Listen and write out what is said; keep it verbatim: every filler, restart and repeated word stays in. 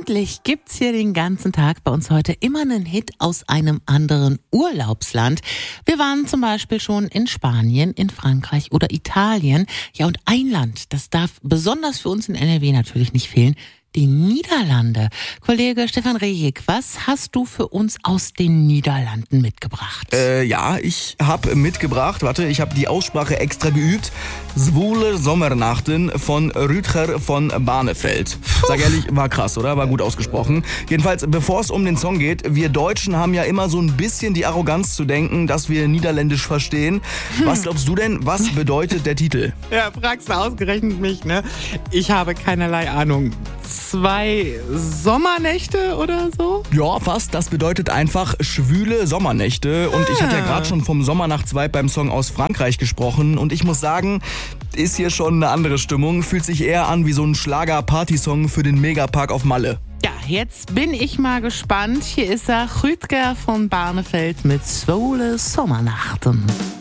Eigentlich gibt's hier den ganzen Tag bei uns heute immer einen Hit aus einem anderen Urlaubsland. Wir waren zum Beispiel schon in Spanien, in Frankreich oder Italien. Ja, und ein Land, das darf besonders für uns in N R W natürlich nicht fehlen: die Niederlande. Kollege Stefan Rejek, was hast du für uns aus den Niederlanden mitgebracht? Äh, ja, ich habe mitgebracht, warte, ich habe die Aussprache extra geübt. Zwoele Sommernachten von Rutger von Barneveld. Sag ehrlich, war krass, oder? War gut ausgesprochen. Jedenfalls, bevor es um den Song geht, wir Deutschen haben ja immer so ein bisschen die Arroganz zu denken, dass wir Niederländisch verstehen. Was glaubst du denn, was bedeutet der Titel? Ja, fragst du ausgerechnet mich, ne? Ich habe keinerlei Ahnung. Zwei Sommernächte oder so? Ja, fast. Das bedeutet einfach schwüle Sommernächte. Und ich hatte ja gerade schon vom Sommernachtsvibe beim Song aus Frankreich gesprochen. Und ich muss sagen, ist hier schon eine andere Stimmung. Fühlt sich eher an wie so ein Schlager-Party-Song für den Megapark auf Malle. Ja, jetzt bin ich mal gespannt. Hier ist er, Rutger von Barneveld mit Zwoele Sommernachten.